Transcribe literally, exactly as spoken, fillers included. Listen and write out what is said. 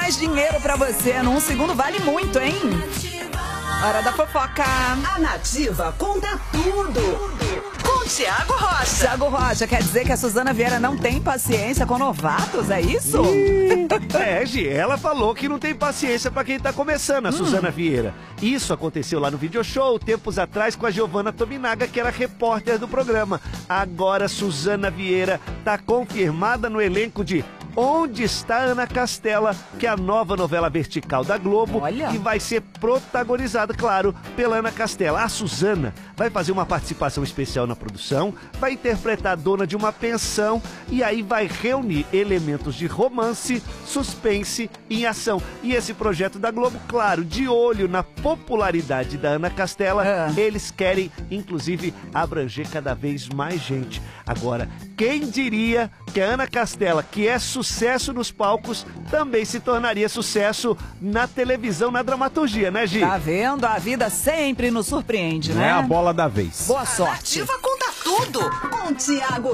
mais dinheiro pra você. Num segundo vale muito, hein? Hora da fofoca. A Nativa conta tudo. Com Tiago Rocha. Tiago Rocha, quer dizer que a Suzana Vieira não tem paciência com novatos, é isso? É, Gi, ela falou que não tem paciência pra quem tá começando, a hum. Suzana Vieira. Isso aconteceu lá no Video Show, tempos atrás, com a Giovanna Tominaga, que era repórter do programa. Agora, Suzana Vieira tá confirmada no elenco de Onde Está Ana Castela, que é a nova novela vertical da Globo. Olha. Que vai ser protagonizada, claro, pela Ana Castela. A Suzana vai fazer uma participação especial na produção, vai interpretar a dona de uma pensão e aí vai reunir elementos de romance, suspense e ação. E esse projeto da Globo, claro, de olho na popularidade da Ana Castela, é. eles querem, inclusive, abranger cada vez mais gente. Agora, quem diria que a Ana Castela, que é sucesso nos palcos, também se tornaria sucesso na televisão, na dramaturgia, né, Gi? Tá vendo? A vida sempre nos surpreende, né? É a bola da vez. Boa sorte. A Nativa conta tudo com Tiago